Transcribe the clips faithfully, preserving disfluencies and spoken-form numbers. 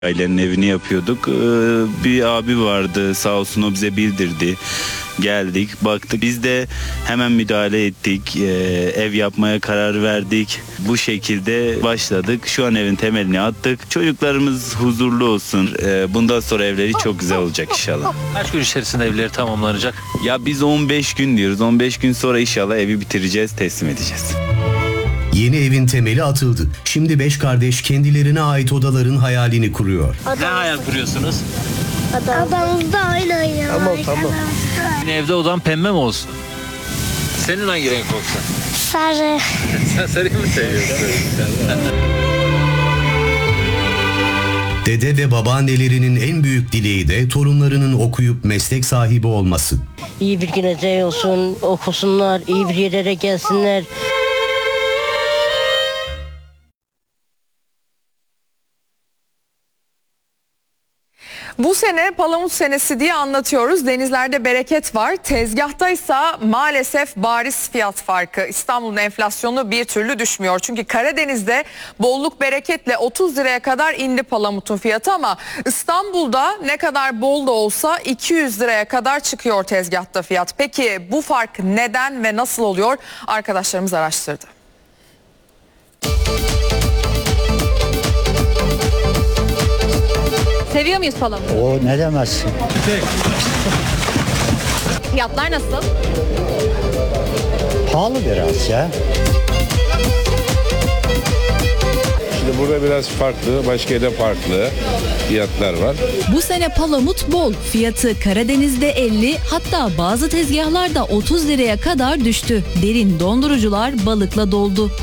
Ailenin evini yapıyorduk. Ee, bir abi vardı, sağ olsun, o bize bildirdi. Geldik, baktık. Biz de hemen müdahale ettik. Ee, ev yapmaya karar verdik. Bu şekilde başladık. Şu an evin temelini attık. Çocuklarımız huzurlu olsun. Ee, bundan sonra evleri çok güzel olacak inşallah. Kaç gün içerisinde evleri tamamlanacak? Ya biz on beş gün diyoruz. on beş gün sonra inşallah evi bitireceğiz, teslim edeceğiz. Yeni evin temeli atıldı. Şimdi beş kardeş kendilerine ait odaların hayalini kuruyor. Ne hayal kuruyorsunuz? Adamızda aynı aynı. Tamam tamam. Yine evde odan pembe mi olsun? Senin hangi renk olsun? Sarı. Sen sarıyı mı seviyorsun? Dede ve babaannelerinin en büyük dileği de torunlarının okuyup meslek sahibi olması. İyi bir geleceği olsun, okusunlar, iyi bir yerlere gelsinler. Bu sene palamut senesi diye anlatıyoruz. Denizlerde bereket var. Tezgahtaysa maalesef bariz fiyat farkı. İstanbul'un enflasyonu bir türlü düşmüyor. Çünkü Karadeniz'de bolluk bereketle otuz liraya kadar indi palamutun fiyatı ama İstanbul'da ne kadar bol da olsa iki yüz liraya kadar çıkıyor tezgahta fiyat. Peki bu fark neden ve nasıl oluyor? Arkadaşlarımız araştırdı. Seviyor muyuz palamut? O ne demezsin. Fiyatlar nasıl? Pahalı biraz ya. Şimdi burada biraz farklı, başka yerde farklı fiyatlar var. Bu sene palamut bol. Fiyatı Karadeniz'de elli, hatta bazı tezgahlarda otuz liraya kadar düştü. Derin dondurucular balıkla doldu.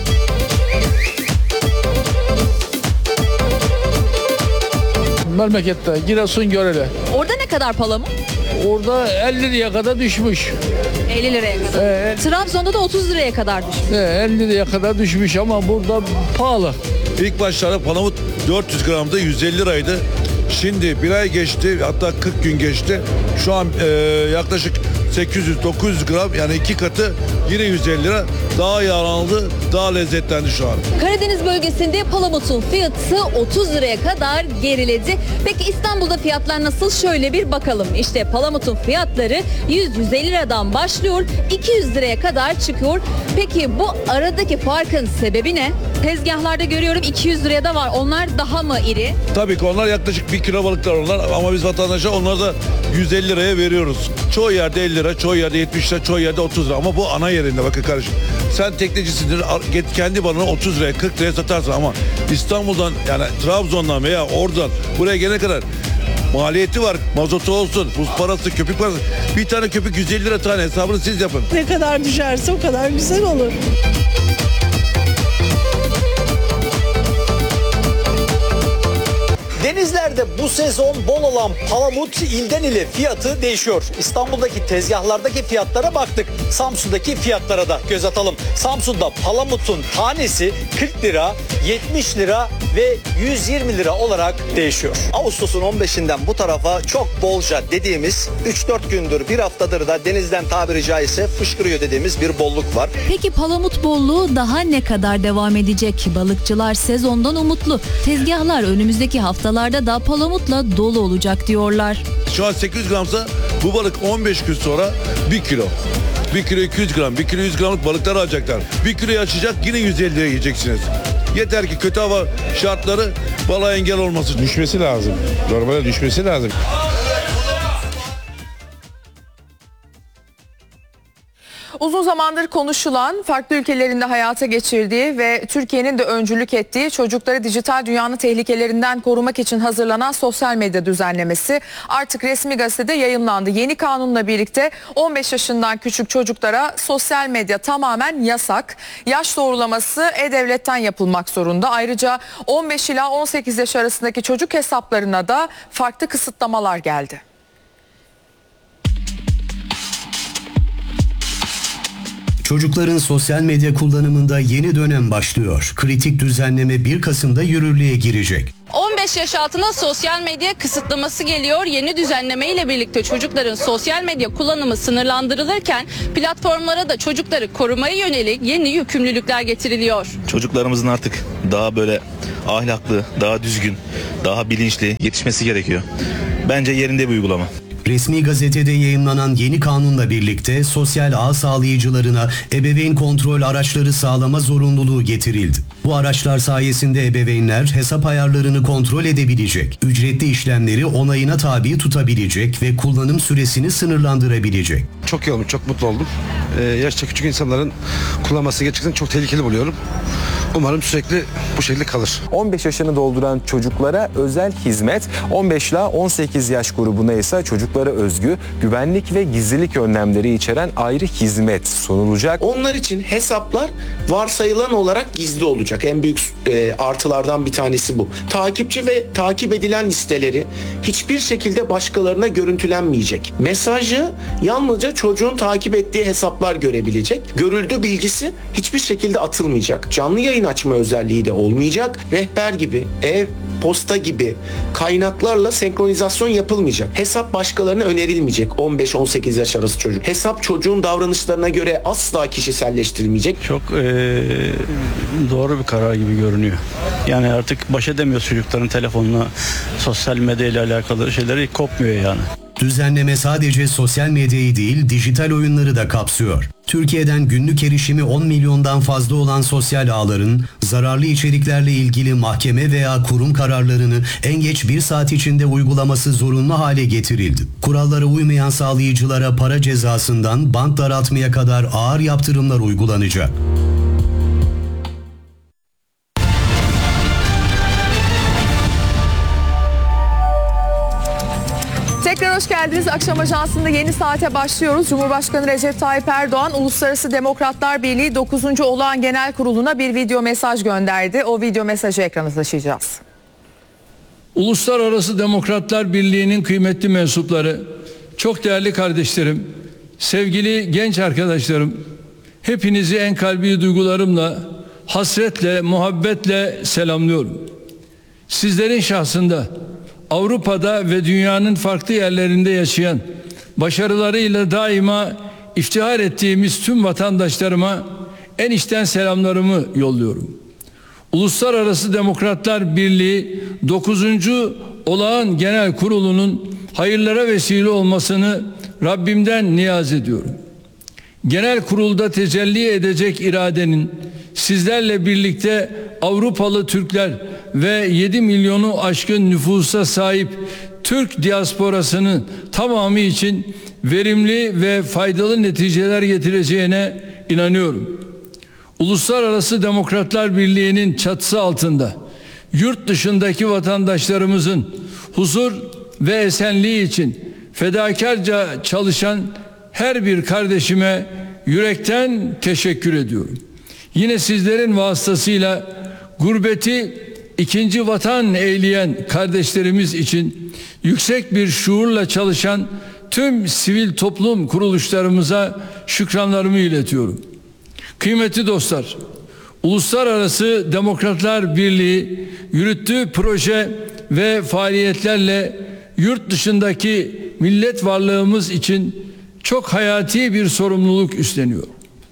Memlekette Giresun Görele. Orada ne kadar palamut? Orada elli liraya kadar düşmüş. elli liraya kadar. Ee, Trabzon'da da otuz liraya kadar düşmüş. Ee, elli liraya kadar düşmüş ama burada pahalı. İlk başlarda palamut dört yüz gramda yüz elli liraydı. Şimdi bir ay geçti, hatta kırk gün geçti. Şu an e, yaklaşık sekiz yüz dokuz yüz gram, yani iki katı, yine yüz elli lira. Daha yağlandı, daha lezzetlendi şu an. Karadeniz bölgesinde palamutun fiyatı otuz liraya kadar geriledi. Peki İstanbul'da fiyatlar nasıl? Şöyle bir bakalım. İşte palamutun fiyatları yüz yüz elli liradan başlıyor, iki yüz liraya kadar çıkıyor. Peki bu aradaki farkın sebebi ne? Tezgahlarda görüyorum iki yüz liraya da var. Onlar daha mı iri? Tabii ki onlar yaklaşık bir kilo balıklar onlar, ama biz vatandaşa onları da yüz elli liraya veriyoruz. Çoğu yerde elli lira, çoğu yerde yetmiş lira, çoğu yerde otuz lira, ama bu ana yerinde, bakın kardeşim. Sen teknecisindir, git kendi balığını otuz liraya, kırk liraya satarsın, ama İstanbul'dan, yani Trabzon'dan veya oradan buraya gelene kadar maliyeti var. Mazotu olsun, buz parası, köpük parası. Bir tane köpük yüz elli lira tane, hesabını siz yapın. Ne kadar düşerse o kadar güzel olur. Denizlerde bu sezon bol olan palamut ilden ile fiyatı değişiyor. İstanbul'daki tezgahlardaki fiyatlara baktık. Samsun'daki fiyatlara da göz atalım. Samsun'da palamutun tanesi kırk lira, yetmiş lira ve yüz yirmi lira olarak değişiyor. Ağustos'un on beşinden bu tarafa çok bolca dediğimiz üç dört gündür, bir haftadır da denizden tabiri caizse fışkırıyor dediğimiz bir bolluk var. Peki palamut bolluğu daha ne kadar devam edecek? Balıkçılar sezondan umutlu. Tezgahlar önümüzdeki haftalarda da palamutla dolu olacak diyorlar. Şu an sekiz yüz gramsa bu balık on beş gün sonra bir kilo. bir kilo iki yüz gram, bir kilo yüz gramlık balıklar alacaklar. bir kiloyu açacak, yine yüz elli liraya yiyeceksiniz. Yeter ki kötü hava şartları balığa engel olmasın. Düşmesi lazım. Normalde düşmesi lazım. Uzun zamandır konuşulan, farklı ülkelerinde hayata geçirdiği ve Türkiye'nin de öncülük ettiği çocukları dijital dünyanın tehlikelerinden korumak için hazırlanan sosyal medya düzenlemesi artık resmi gazetede yayımlandı. Yeni kanunla birlikte on beş yaşından küçük çocuklara sosyal medya tamamen yasak. Yaş doğrulaması E-Devlet'ten yapılmak zorunda. Ayrıca on beş ila on sekiz yaş arasındaki çocuk hesaplarına da farklı kısıtlamalar geldi. Çocukların sosyal medya kullanımında yeni dönem başlıyor. Kritik düzenleme bir Kasım'da yürürlüğe girecek. on beş yaş altına sosyal medya kısıtlaması geliyor. Yeni düzenleme ile birlikte çocukların sosyal medya kullanımı sınırlandırılırken platformlara da çocukları korumaya yönelik yeni yükümlülükler getiriliyor. Çocuklarımızın artık daha böyle ahlaklı, daha düzgün, daha bilinçli yetişmesi gerekiyor. Bence yerinde bir uygulama. Resmi gazetede yayımlanan yeni kanunla birlikte sosyal ağ sağlayıcılarına ebeveyn kontrol araçları sağlama zorunluluğu getirildi. Bu araçlar sayesinde ebeveynler hesap ayarlarını kontrol edebilecek, ücretli işlemleri onayına tabi tutabilecek ve kullanım süresini sınırlandırabilecek. Çok iyi olmuş, çok mutlu oldum. Ee, yaşça küçük insanların kullanması gerçekten çok tehlikeli buluyorum. Umarım sürekli bu şekilde kalır. on beş yaşını dolduran çocuklara özel hizmet, on beş ila on sekiz yaş grubuna ise çocuklara özgü güvenlik ve gizlilik önlemleri içeren ayrı hizmet sunulacak. Onlar için hesaplar varsayılan olarak gizli olacak. En büyük e, artılardan bir tanesi bu. Takipçi ve takip edilen listeleri hiçbir şekilde başkalarına görüntülenmeyecek. Mesajı yalnızca çocuğun takip ettiği hesaplar görebilecek. Görüldü bilgisi hiçbir şekilde atılmayacak. Canlı yayın açma özelliği de olmayacak. Rehber gibi, ev, posta gibi kaynaklarla senkronizasyon yapılmayacak. Hesap başkalarına önerilmeyecek. on beş on sekiz yaş arası çocuk. Hesap çocuğun davranışlarına göre asla kişiselleştirilmeyecek. Çok ee, doğru bir karar gibi görünüyor. Yani artık baş edemiyor çocukların telefonla, sosyal medya ile alakalı şeyleri kopmuyor yani. Düzenleme sadece sosyal medyayı değil, dijital oyunları da kapsıyor. Türkiye'den günlük erişimi on milyondan fazla olan sosyal ağların zararlı içeriklerle ilgili mahkeme veya kurum kararlarını en geç bir saat içinde uygulaması zorunlu hale getirildi. Kurallara uymayan sağlayıcılara para cezasından bant daraltmaya kadar ağır yaptırımlar uygulanacak. Tekrar hoş geldiniz. Akşam Ajansı'nda yeni saate başlıyoruz. Cumhurbaşkanı Recep Tayyip Erdoğan, Uluslararası Demokratlar Birliği dokuzuncu Olağan Genel Kurulu'na bir video mesaj gönderdi. O video mesajı ekrana taşıyacağız. Uluslararası Demokratlar Birliği'nin kıymetli mensupları, çok değerli kardeşlerim, sevgili genç arkadaşlarım, hepinizi en kalbi duygularımla, hasretle, muhabbetle selamlıyorum. Sizlerin şahsında Avrupa'da ve dünyanın farklı yerlerinde yaşayan, başarılarıyla daima iftihar ettiğimiz tüm vatandaşlarıma en içten selamlarımı yolluyorum. Uluslararası Demokratlar Birliği dokuzuncu Olağan Genel Kurulu'nun hayırlara vesile olmasını Rabbimden niyaz ediyorum. Genel kurulda tecelli edecek iradenin sizlerle birlikte Avrupalı Türkler ve yedi milyonu aşkın nüfusa sahip Türk diasporasının tamamı için verimli ve faydalı neticeler getireceğine inanıyorum. Uluslararası Demokratlar Birliği'nin çatısı altında yurt dışındaki vatandaşlarımızın huzur ve esenliği için fedakarca çalışan her bir kardeşime yürekten teşekkür ediyorum. Yine sizlerin vasıtasıyla gurbeti ikinci vatan eyleyen kardeşlerimiz için yüksek bir şuurla çalışan tüm sivil toplum kuruluşlarımıza şükranlarımı iletiyorum. Kıymetli dostlar, Uluslararası Demokratlar Birliği yürüttüğü proje ve faaliyetlerle yurt dışındaki millet varlığımız için çok hayati bir sorumluluk üstleniyor.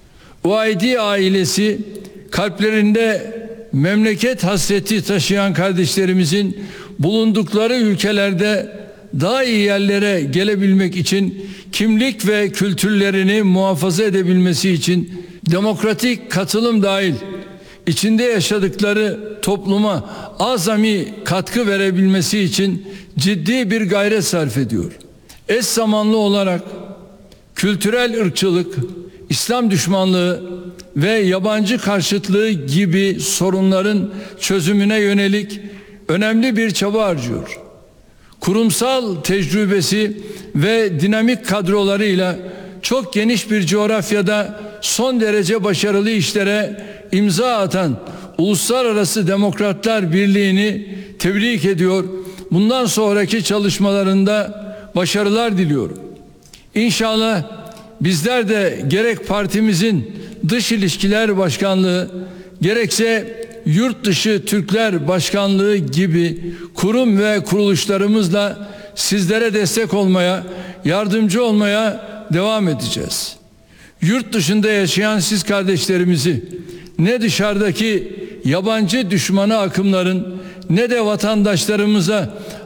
U I D ailesi kalplerinde memleket hasreti taşıyan kardeşlerimizin bulundukları ülkelerde daha iyi yerlere gelebilmek için kimlik ve kültürlerini muhafaza edebilmesi için demokratik katılım dahil içinde yaşadıkları topluma azami katkı verebilmesi için ciddi bir gayret sarf ediyor. Eş zamanlı olarak kültürel ırkçılık, İslam düşmanlığı ve yabancı karşıtlığı gibi sorunların çözümüne yönelik önemli bir çaba harcıyor. Kurumsal tecrübesi ve dinamik kadrolarıyla çok geniş bir coğrafyada son derece başarılı işlere imza atan Uluslararası Demokratlar Birliği'ni tebrik ediyor. Bundan sonraki çalışmalarında başarılar diliyorum. İnşallah bizler de gerek partimizin Dış İlişkiler Başkanlığı, gerekse Yurt Dışı Türkler Başkanlığı gibi kurum ve kuruluşlarımızla sizlere destek olmaya, yardımcı olmaya devam edeceğiz. Yurt dışında yaşayan siz kardeşlerimizi ne dışarıdaki yabancı düşmanı akımların ne de vatandaşlarımıza